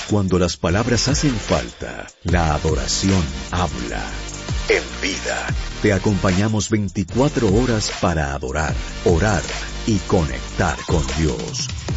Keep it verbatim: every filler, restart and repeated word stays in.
Cuando las palabras hacen falta, la adoración habla. En Vida, te acompañamos veinticuatro horas para adorar, orar y conectar con Dios.